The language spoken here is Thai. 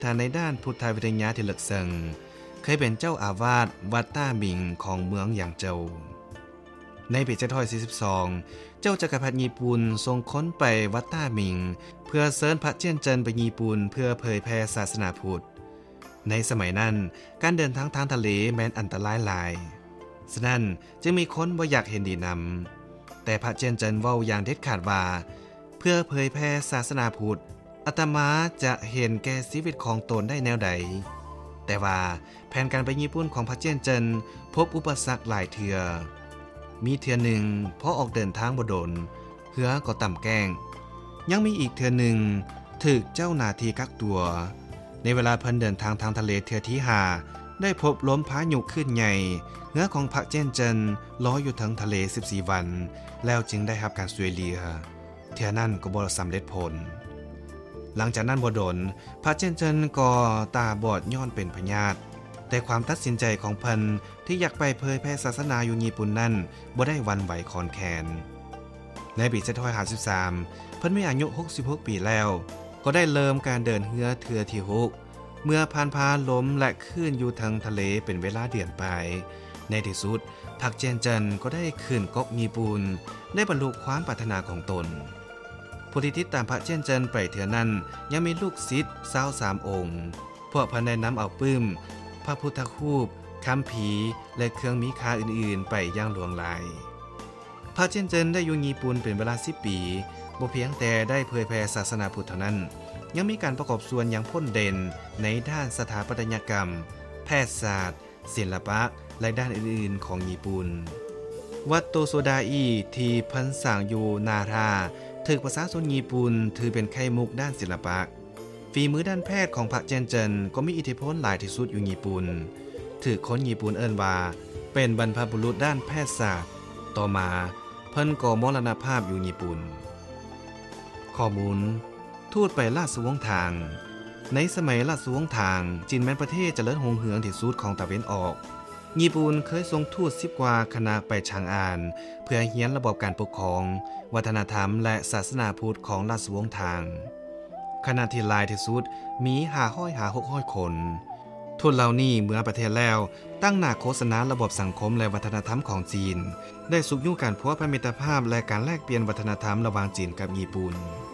ทางในด้านพุทธวิทยาที่ลึกซึ้งเคยเป็นเจ้าอาวาสวัดต้าหมิงของเมืองหยางโจวในปี742เจ้าจักรพรรดิญี่ปุ่นทรงค้นไปวัดต้าหมิงเพื่อเชิญพระเจี้ยนเจินไปญี่ปุ่นเพื่อเผยแพร่ศาสนาพุทธในสมัยนั้นการเดินทางทะเลแม้นอันตรายหลายฉะนั้นจึงมีคนบ่อยากเห็นดีนำแต่พระเจี้ยนเจินเว้าอย่างเด็ดขาดว่าเพื่อเผยแพร่ศาสนาพุทธอาตมาจะเห็นแก่ชีวิตของตนได้แนวใดแต่ว่าแผนการไปญี่ปุ่นของพระเจี้ยนเจินพบอุปสรรคหลายเทื่อมีเทื่อหนึ่งพอออกเดินทางบ่ดลเหือก็ต่ำแกล้งยังมีอีกเทื่อหนึ่งถูกเจ้าหน้าที่กักตัวในเวลาเพิ่นเดินทางทะเลเทื่อที่5ได้พบลมพายุขึ้นใหญ่เหือของพระเจี้ยนเจินลอยอยู่ทั้งทะเล14วันแล้วจึงได้รับการช่วยเหลือเทื่อนั้นก็บ่สำเร็จผลหลังจากนั้นบ่ดลพระเจี้ยนเจินก็ตาบอดย้อนเป็นพยาธิแต่ความตัดสินใจของเพิ่นที่อยากไปเผยแพร่ศาสนาอยู่ญี่ปุ่นนั้นบ่ได้หวั่นไหวคลอนแคลนในปี753เพิ่นมีอายุ66ปีแล้วก็ได้เริ่มการเดินเรือเทื่อที่6เมื่อผ่านพาลมและคลื่นอยู่ทางทะเลเป็นเวลาเดือนไปในที่สุดพรรคเจี้ยนเจินก็ได้ขึ้นเกาะญี่ปุ่นได้บรรลุความปรารถนาของตนผู้ที่ติดตามพระเจี้ยนเจินไปเทื่อนั้นยังมีลูกศิษย์23องค์พวกเพิ่นได้นำเอาปื้มพระพุทธรูปคัมภีร์และเครื่องมีค่าอื่นๆไปอย่างหลวงหลายพระเจี้ยนเจินได้อยู่ญี่ปุ่นเป็นเวลา10ปีบ่เพียงแต่ได้เผยแพร่ศาสนาพุทธเท่านั้นยังมีการประกอบส่วนอย่างพ้นเด่นในด้านสถาปัตยกรรมแพทยศาสตร์ศิลปะและด้านอื่นๆของญี่ปุ่นวัดโตโซดาอิที่เพิ่นสร้างอยู่นาราถูกประชาชนญี่ปุ่นถือเป็นไข่มุกด้านศิลปะฝีมือด้านแพทย์ของพระเจี้ยนเจินก็มีอิทธิพลหลายที่สุดอยู่ญี่ปุ่นถือคนญี่ปุ่นเอิ้นว่าเป็นบรรพบุรุษด้านแพทยศาสตร์ต่อมาเพิ่นก็มรณภาพอยู่ญี่ปุ่นข้อมูลทูตไปราชวงศ์ทางในสมัยราชวงศ์ทางจีนแม้นประเทศเจริญรุ่งเรืองที่สุดของตะวันออกญี่ปุ่นเคยส่งทูต10กว่าคณะไปชางอานเพื่อเรียนระบบการปกครองวัฒนธรรมและศาสนาพุทธของราชวงศ์ทางคณะที่หลายที่สุดมี500-600 คนทูตเหล่านี้เมื่อประเทศแล้วตั้งหน้าโฆษณาระบบสังคมและวัฒนธรรมของจีนได้สุขอยู่การพัวพันมิตรภาพและการแลกเปลี่ยนวัฒนธรรมระหว่างจีนกับญี่ปุ่น